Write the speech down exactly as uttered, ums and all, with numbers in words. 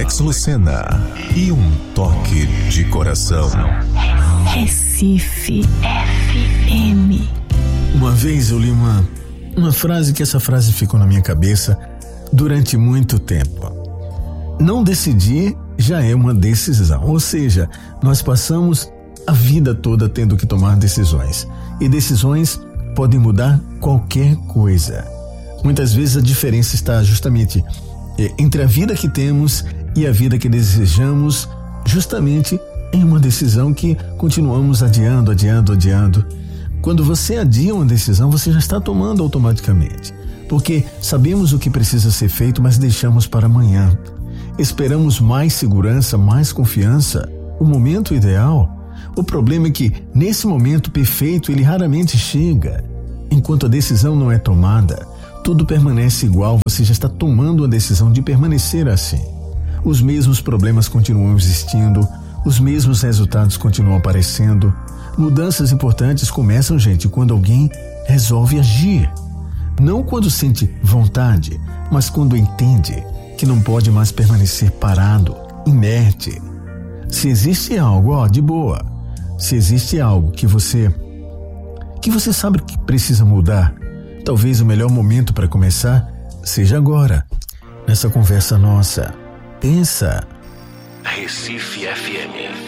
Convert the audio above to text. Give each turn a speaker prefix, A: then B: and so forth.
A: Alex Lucena e um toque de coração.
B: Recife F M.
C: Uma vez eu li uma, uma frase que essa frase ficou na minha cabeça durante muito tempo. Não decidir já é uma decisão, ou seja, nós passamos a vida toda tendo que tomar decisões, e decisões podem mudar qualquer coisa. Muitas vezes a diferença está justamente entre a vida que temos e a vida que desejamos, justamente em uma decisão que continuamos adiando, adiando, adiando. Quando você adia uma decisão, você já está tomando automaticamente, porque sabemos o que precisa ser feito, mas deixamos para amanhã. Esperamos mais segurança, mais confiança, o momento ideal. O problema é que, nesse momento perfeito, ele raramente chega. Enquanto a decisão não é tomada, tudo permanece igual, você já está tomando a decisão de permanecer assim. Os mesmos problemas continuam existindo, os mesmos resultados continuam aparecendo. Mudanças importantes começam, gente, quando alguém resolve agir. Não quando sente vontade, mas quando entende que não pode mais permanecer parado, inerte. Se existe algo, ó, de boa, se existe algo que você, que você sabe que precisa mudar, talvez o melhor momento para começar seja agora, nessa conversa nossa. Pensa.
A: Recife F M.